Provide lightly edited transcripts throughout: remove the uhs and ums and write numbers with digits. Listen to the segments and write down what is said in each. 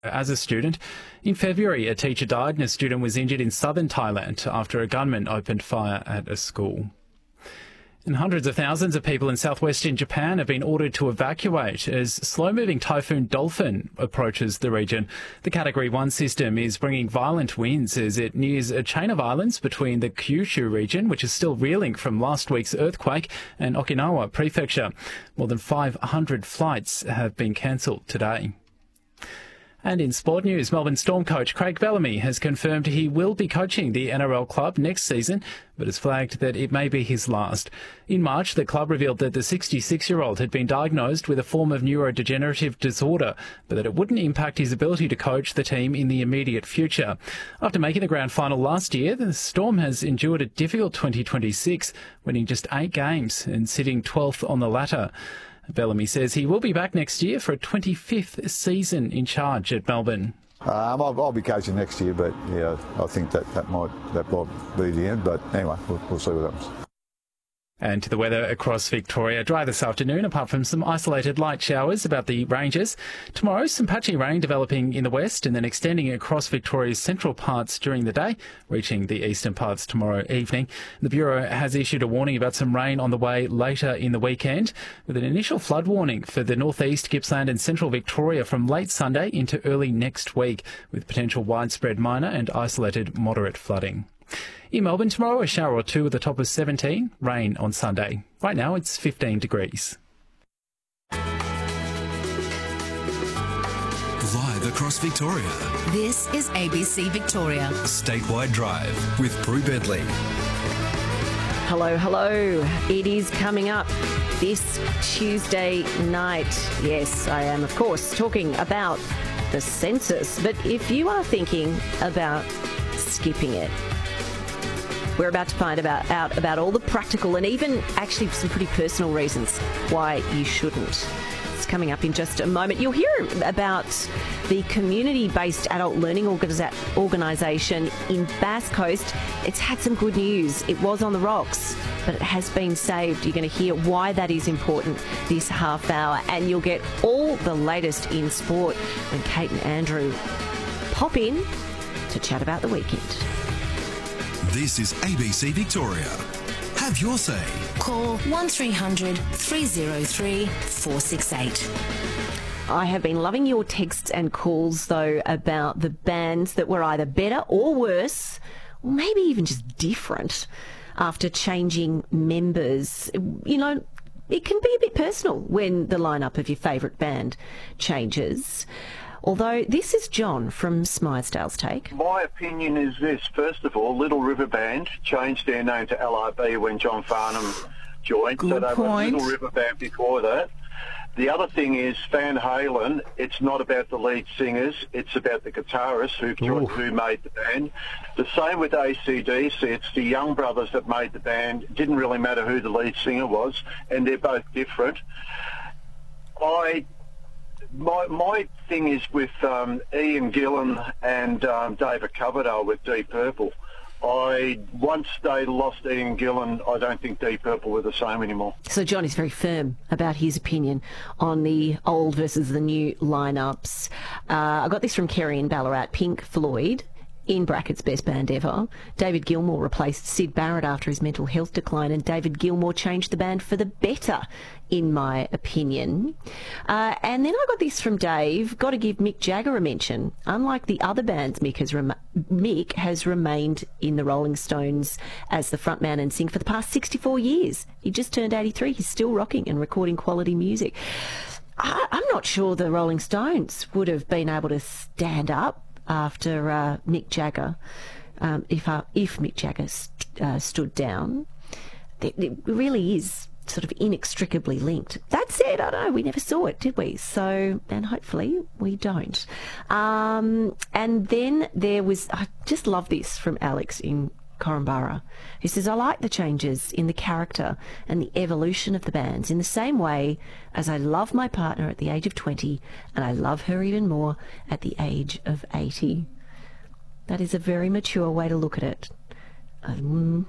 as a student. In February, a teacher died and a student was injured in southern Thailand after a gunman opened fire at a school. And hundreds of thousands of people in southwestern Japan have been ordered to evacuate as slow-moving typhoon Dolphin approaches the region. The Category 1 system is bringing violent winds as it nears a chain of islands between the Kyushu region, which is still reeling from last week's earthquake, and Okinawa Prefecture. More than 500 flights have been cancelled today. And in sport news, Melbourne Storm coach Craig Bellamy has confirmed he will be coaching the NRL club next season, but has flagged that it may be his last. In March, the club revealed that the 66-year-old had been diagnosed with a form of neurodegenerative disorder, but that it wouldn't impact his ability to coach the team in the immediate future. After making the grand final last year, the Storm has endured a difficult 2026, winning just 8 games and sitting 12th on the ladder. Bellamy says he will be back next year for a 25th season in charge at Melbourne. I'll be coaching next year, but yeah, I think that might be the end. But anyway, we'll see what happens. And to the weather across Victoria. Dry this afternoon, apart from some isolated light showers about the ranges. Tomorrow, some patchy rain developing in the west and then extending across Victoria's central parts during the day, reaching the eastern parts tomorrow evening. The Bureau has issued a warning about some rain on the way later in the weekend, with an initial flood warning for the northeast, Gippsland and central Victoria from late Sunday into early next week, with potential widespread minor and isolated moderate flooding. In Melbourne tomorrow, a shower or two with a top of 17, rain on Sunday. Right now it's 15 degrees. Live across Victoria. This is ABC Victoria. Statewide Drive with Prue Bedley. Hello, hello. It is coming up this Tuesday night. Yes, I am, of course, talking about the census. But if you are thinking about skipping it, we're about to find out about all the practical and even actually some pretty personal reasons why you shouldn't. It's coming up in just a moment. You'll hear about the community-based adult learning organisation in Bass Coast. It's had some good news. It was on the rocks, but it has been saved. You're going to hear why that is important this half hour, and you'll get all the latest in sport when Kate and Andrew pop in to chat about the weekend. This is ABC Victoria. Have your say. Call 1300 303 468. I have been loving your texts and calls, though, about the bands that were either better or worse, or maybe even just different after changing members. You know, it can be a bit personal when the lineup of your favourite band changes. Although this is John from Smythesdale's take. My opinion is this. First of all, Little River Band changed their name to LRB when John Farnham joined. Good so they point. were Little River Band before that. The other thing is Van Halen, it's not about the lead singers, it's about the guitarists who made the band. The same with AC/DC, it's the Young Brothers that made the band. It didn't really matter who the lead singer was, and they're both different. My thing is with Ian Gillan and David Coverdale with Deep Purple. Once they lost Ian Gillan, I don't think Deep Purple were the same anymore. So John is very firm about his opinion on the old versus the new lineups. I got this from Kerry in Ballarat. Pink Floyd, in brackets, best band ever. David Gilmour replaced Syd Barrett after his mental health decline, and David Gilmour changed the band for the better, in my opinion. And then I got this from Dave. Got to give Mick Jagger a mention. Unlike the other bands, Mick has remained in the Rolling Stones as the frontman and singer for the past 64 years. He just turned 83. He's still rocking and recording quality music. I'm not sure the Rolling Stones would have been able to stand up after Mick Jagger, if Mick Jagger stood down. It really is sort of inextricably linked. That said, I don't know, we never saw it, did we? So, and hopefully we don't. And then there was, I just love this from Alex in Korumburra, who says, I like the changes in the character and the evolution of the bands in the same way as I love my partner at the age of 20 and I love her even more at the age of 80. That is a very mature way to look at it.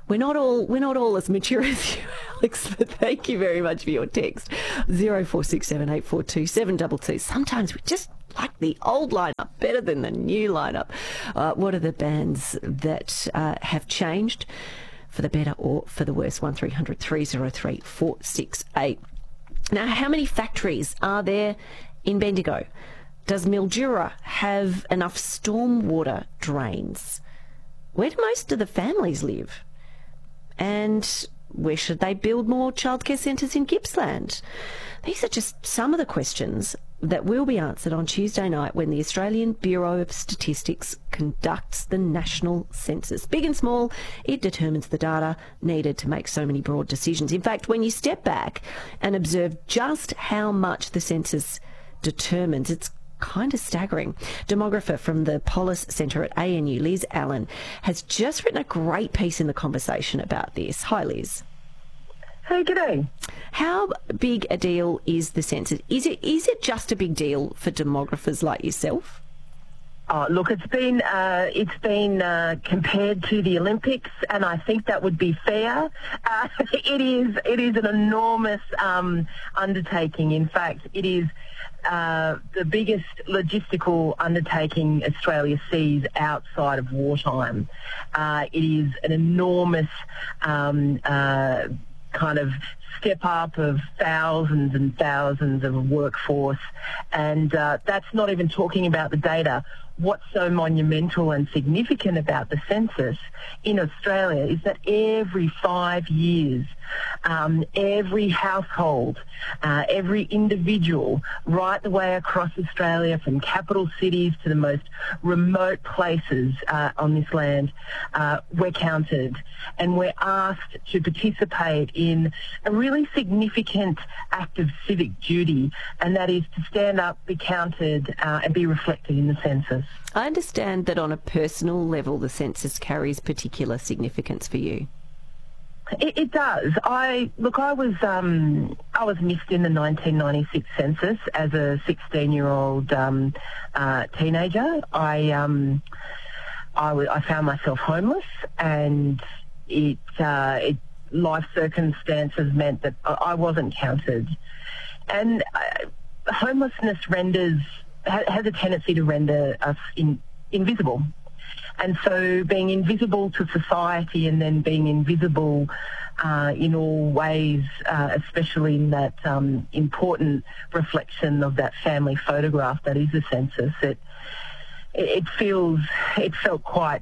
We're not all as mature as you, Alex, but thank you very much for your text. 0467 842 722. Sometimes we just like the old lineup better than the new lineup. What are the bands that have changed for the better or for the worse? 1300 303 468. Now, how many factories are there in Bendigo? Does Mildura have enough stormwater drains? Where do most of the families live? And where should they build more childcare centres in Gippsland? These are just some of the questions that will be answered on Tuesday night when the Australian Bureau of Statistics conducts the national census. Big and small, it determines the data needed to make so many broad decisions. In fact, when you step back and observe just how much the census determines, it's kind of staggering. Demographer from the Polis Centre at ANU, Liz Allen, has just written a great piece in The Conversation about this. Hi, Liz. Hey, g'day. How big a deal is the census? Is it just a big deal for demographers like yourself? Oh, look, it's been compared to the Olympics, and I think that would be fair. It is an enormous undertaking. In fact, it is the biggest logistical undertaking Australia sees outside of wartime. It is an enormous kind of step up of thousands and thousands of a workforce, and that's not even talking about the data. What's so monumental and significant about the census in Australia is that every 5 years, every household, every individual, right the way across Australia, from capital cities to the most remote places on this land, we're counted, and we're asked to participate in a really significant act of civic duty, and that is to stand up, be counted, and be reflected in the census. I understand that on a personal level, the census carries particular significance for you. It does. I was missed in the 1996 census as a 16-year-old teenager. I found myself homeless, and life circumstances meant that I wasn't counted. And homelessness has a tendency to render us invisible. And so being invisible to society and then being invisible in all ways, especially in that important reflection of that family photograph that is the census, it felt quite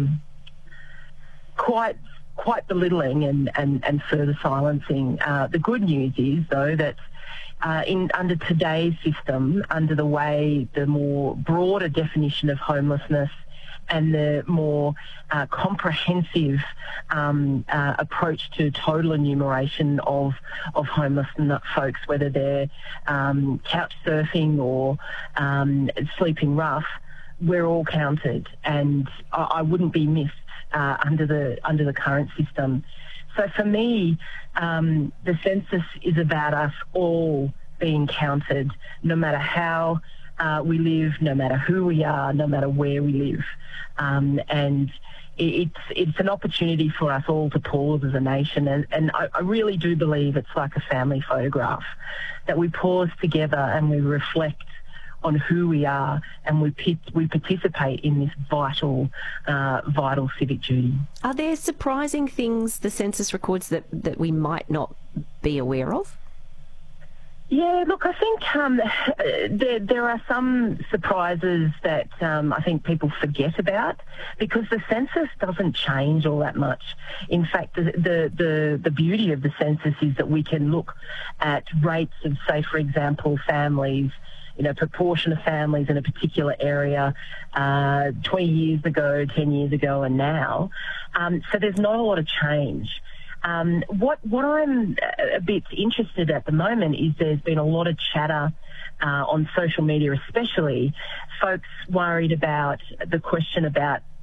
belittling and further silencing. The good news is, though, that under today's system, under the more broader definition of homelessness and the more comprehensive approach to total enumeration of homeless folks, whether they're couch surfing or sleeping rough, we're all counted, and I wouldn't be missed under the current system. So for me, the census is about us all being counted, no matter how we live, no matter who we are, no matter where we live. And it's an opportunity for us all to pause as a nation. And I really do believe it's like a family photograph, that we pause together and we reflect on who we are, and we participate in this vital civic duty. Are there surprising things the census records that we might not be aware of? Yeah, look, I think there are some surprises that I think people forget about, because the census doesn't change all that much. In fact, the beauty of the census is that we can look at rates of, say, for example, families, proportion of families in a particular area 20 years ago, 10 years ago, and now. So there's not a lot of change. What I'm a bit interested at the moment is there's been a lot of chatter on social media, especially folks worried about the question about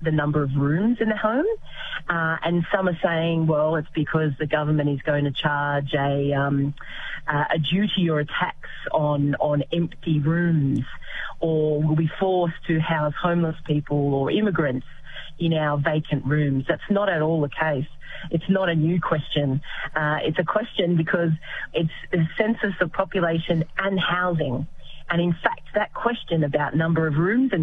the number of rooms in the home. And some are saying, well, it's because the government is going to charge a duty or a tax on empty rooms, or will be forced to house homeless people or immigrants in our vacant rooms. That's not at all the case. It's not a new question. It's a question because it's a census of population and housing. And in fact, that question about number of rooms and